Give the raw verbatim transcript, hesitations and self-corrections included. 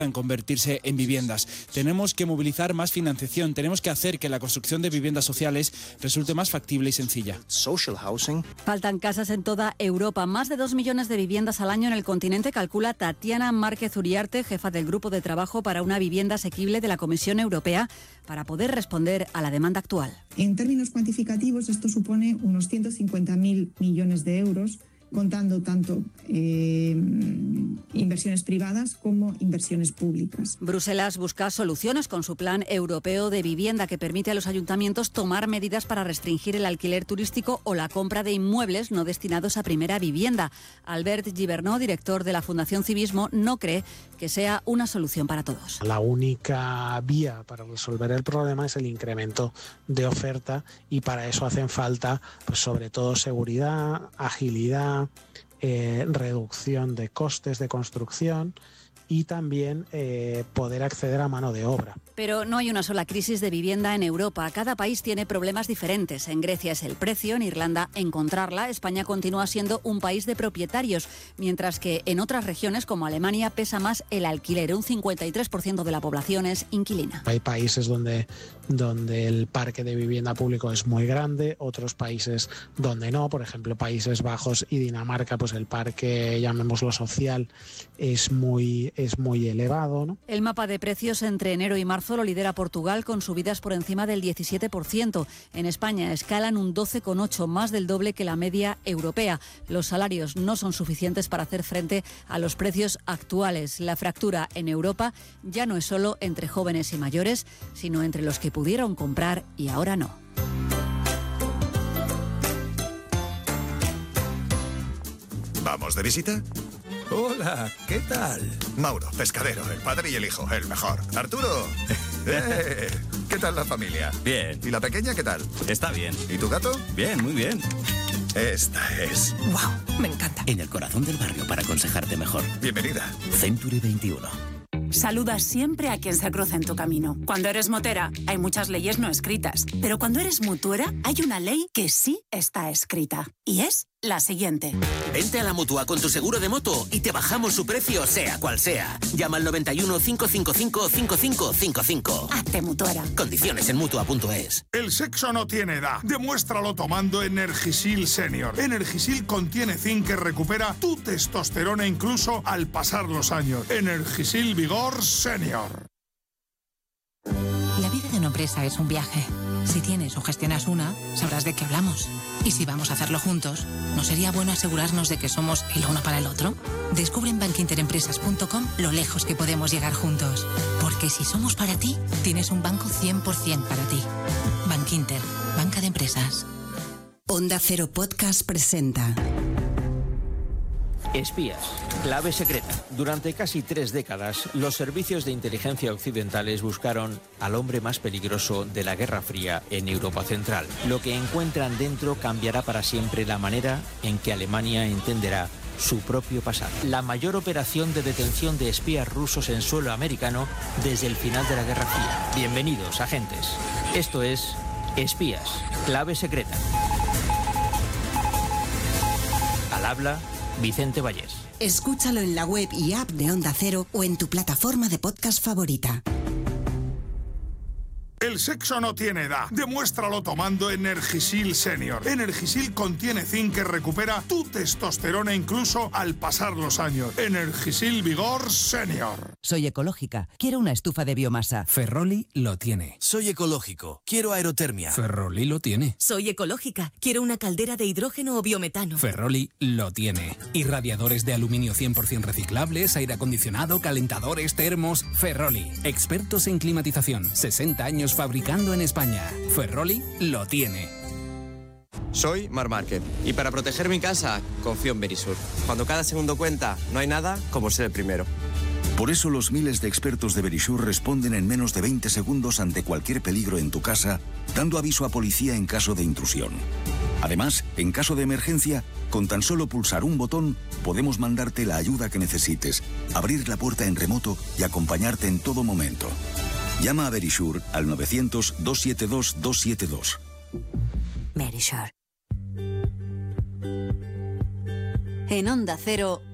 en convertirse en viviendas. Tenemos que movilizar más financiación, tenemos que hacer que la construcción de viviendas sociales resulte más factible y sencilla. Social housing. Faltan casas en toda Europa, más de dos millones de viviendas al año en el continente, calcula Tatiana Márquez Uriarte, jefa del Grupo de Trabajo para una Vivienda Asequible de la Comisión Europea, para poder responder a la demanda actual. En términos cuantificativos, esto supone unos ciento cincuenta mil millones de euros, contando tanto eh, inversiones privadas como inversiones públicas. Bruselas busca soluciones con su plan europeo de vivienda que permite a los ayuntamientos tomar medidas para restringir el alquiler turístico o la compra de inmuebles no destinados a primera vivienda. Albert Gibernau, director de la Fundación Civismo, no cree que sea una solución para todos. La única vía para resolver el problema es el incremento de oferta y para eso hacen falta, pues sobre todo seguridad, agilidad, Eh, reducción de costes de construcción y también eh, poder acceder a mano de obra. Pero no hay una sola crisis de vivienda en Europa. Cada país tiene problemas diferentes. En Grecia es el precio, en Irlanda encontrarla. España continúa siendo un país de propietarios, mientras que en otras regiones como Alemania pesa más el alquiler. Un cincuenta y tres por ciento de la población es inquilina. Hay países donde, donde el parque de vivienda público es muy grande, otros países donde no. Por ejemplo, Países Bajos y Dinamarca, pues el parque, llamémoslo social, es muy, es muy elevado, ¿no? El mapa de precios entre enero y marzo lo lidera Portugal con subidas por encima del diecisiete por ciento. En España escalan un doce coma ocho por ciento, más del doble que la media europea. Los salarios no son suficientes para hacer frente a los precios actuales. La fractura en Europa ya no es solo entre jóvenes y mayores, sino entre los que pudieron comprar y ahora no. ¿Vamos de visita? Hola, ¿qué tal? Mauro, pescadero, el padre y el hijo, el mejor. Arturo, eh, ¿qué tal la familia? Bien. ¿Y la pequeña qué tal? Está bien. ¿Y tu gato? Bien, muy bien. Esta es... ¡Wow! Me encanta. En el corazón del barrio para aconsejarte mejor. Bienvenida. Century veintiuno. Saluda siempre a quien se cruza en tu camino. Cuando eres motera, hay muchas leyes no escritas. Pero cuando eres mutuera, hay una ley que sí está escrita. Y es la siguiente. Vente a la Mutua con tu seguro de moto y te bajamos su precio, sea cual sea. Llama al noventa y uno, cinco cinco cinco, cinco cinco cinco cinco. Hazte mutuera. Condiciones en mutua punto es. El sexo no tiene edad. Demuéstralo tomando Energisil Senior. Energisil contiene zinc que recupera tu testosterona incluso al pasar los años. Energisil Vigor Senior. La vida de una empresa es un viaje. Si tienes o gestionas una, sabrás de qué hablamos. Y si vamos a hacerlo juntos, ¿no sería bueno asegurarnos de que somos el uno para el otro? Descubre en bankinterempresas punto com lo lejos que podemos llegar juntos. Porque si somos para ti, tienes un banco cien por ciento para ti. Bankinter, banca de empresas. Onda Cero Podcast presenta... Espías, clave secreta. Durante casi tres décadas, los servicios de inteligencia occidentales buscaron al hombre más peligroso de la Guerra Fría en Europa Central. Lo que encuentran dentro cambiará para siempre la manera en que Alemania entenderá su propio pasado. La mayor operación de detención de espías rusos en suelo americano desde el final de la Guerra Fría. Bienvenidos, agentes. Esto es Espías, clave secreta. Al habla Vicente Vallés. Escúchalo en la web y app de Onda Cero o en tu plataforma de podcast favorita. El sexo no tiene edad. Demuéstralo tomando Energisil Senior. Energisil contiene zinc que recupera tu testosterona incluso al pasar los años. Energisil Vigor Senior. Soy ecológica. Quiero una estufa de biomasa. Ferroli lo tiene. Soy ecológico. Quiero aerotermia. Ferroli lo tiene. Soy ecológica. Quiero una caldera de hidrógeno o biometano. Ferroli lo tiene. Irradiadores de aluminio cien por ciento reciclables, aire acondicionado, calentadores, termos. Ferroli. Expertos en climatización. sesenta años fabricando en España. Ferroli lo tiene. Soy Mar Márquez y para proteger mi casa confío en Verisur. Cuando cada segundo cuenta, no hay nada como ser el primero. Por eso los miles de expertos de Verisur responden en menos de veinte segundos ante cualquier peligro en tu casa, dando aviso a policía en caso de intrusión. Además, en caso de emergencia, con tan solo pulsar un botón, podemos mandarte la ayuda que necesites, abrir la puerta en remoto y acompañarte en todo momento. Llama a Verisur al novecientos, doscientos setenta y dos, doscientos setenta y dos. Verisur. En Onda Cero,